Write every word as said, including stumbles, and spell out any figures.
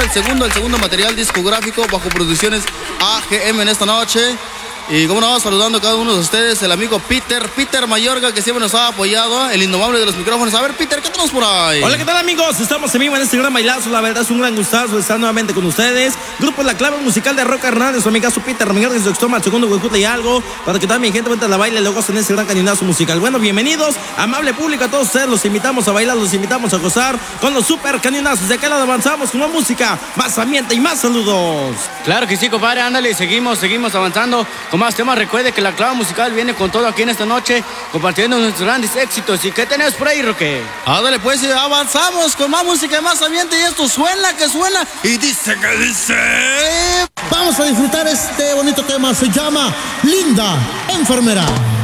el segundo, el segundo material discográfico bajo producciones A G M en esta noche. Y como no, saludando a cada uno de ustedes, el amigo Peter, Peter Mayorga, que siempre nos ha apoyado, el indomable de los micrófonos. A ver, Peter, ¿qué tenemos por ahí? Hola, ¿qué tal, amigos? Estamos en vivo en este gran bailazo. La verdad es un gran gustazo estar nuevamente con ustedes. Grupo La Clave Musical de Roca Hernández, su amigazo Peter Mayorga, de su extremo al segundo Huecuta y algo, para que toda mi gente mientras la baile y lo gocen en este gran cañonazo musical. Bueno, bienvenidos, amable público, a todos ustedes. Los invitamos a bailar, los invitamos a gozar con los super cañonazos. De acá lado avanzamos con más música, más ambiente y más saludos. Claro que sí, compadre, ándale, seguimos, seguimos avanzando con más temas. Recuerde que La Clave Musical viene con todo aquí en esta noche, compartiendo nuestros grandes éxitos. ¿Y qué tenés por ahí, Roque? Ándale, pues, avanzamos con más música y más ambiente. Y esto suena que suena y dice que dice. Vamos a disfrutar este bonito tema, se llama Linda Enfermera.